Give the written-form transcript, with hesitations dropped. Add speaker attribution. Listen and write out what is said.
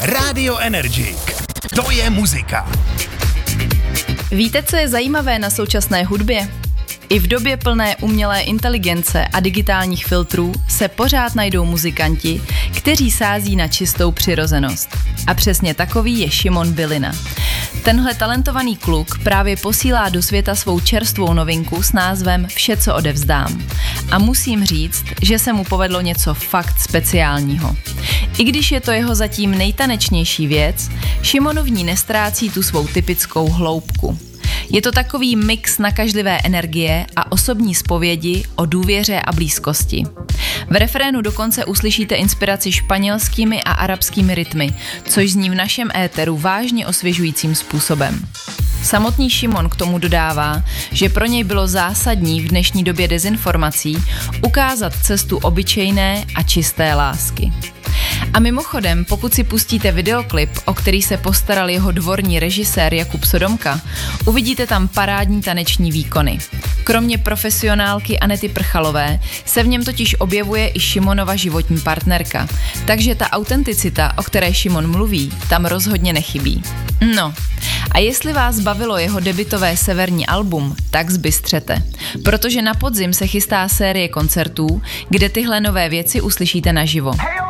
Speaker 1: Radio Energik. To je muzika.
Speaker 2: Víte, co je zajímavé na současné hudbě? I v době plné umělé inteligence a digitálních filtrů se pořád najdou muzikanti, kteří sází na čistou přirozenost. A přesně takový je Šimon Bylina. Tenhle talentovaný kluk právě posílá do světa svou čerstvou novinku s názvem Vše, co odevzdám. A musím říct, že se mu povedlo něco fakt speciálního. I když je to jeho zatím nejtanečnější věc, Šimon v ní nestrácí tu svou typickou hloubku. Je to takový mix nakažlivé energie a osobní zpovědi o důvěře a blízkosti. V refrénu dokonce uslyšíte inspiraci španělskými a arabskými rytmy, což zní v našem éteru vážně osvěžujícím způsobem. Samotný Šimon k tomu dodává, že pro něj bylo zásadní v dnešní době dezinformací ukázat cestu obyčejné a čisté lásky. A mimochodem, pokud si pustíte videoklip, o který se postaral jeho dvorní režisér Jakub Sodomka, uvidíte tam parádní taneční výkony. Kromě profesionálky Anety Prchalové se v něm totiž objevuje i Šimonova životní partnerka, takže ta autenticita, o které Šimon mluví, tam rozhodně nechybí. No, a jestli vás bavilo jeho debutové severní album, tak zbystřete, protože na podzim se chystá série koncertů, kde tyhle nové věci uslyšíte naživo.